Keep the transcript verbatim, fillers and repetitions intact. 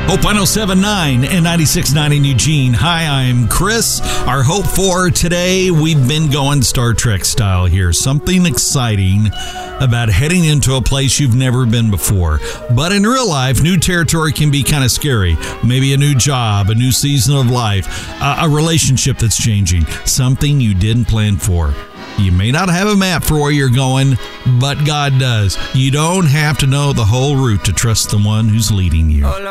Hope one oh seven point nine and ninety-six point nine in Eugene. Hi, I'm Chris. Our hope for today, we've been going Star Trek style here. Something exciting about heading into a place you've never been before. But in real life, new territory can be kind of scary. Maybe a new job, a new season of life, a, a relationship that's changing, something you didn't plan for. You may not have a map for where you're going, but God does. You don't have to know the whole route to trust the one who's leading you.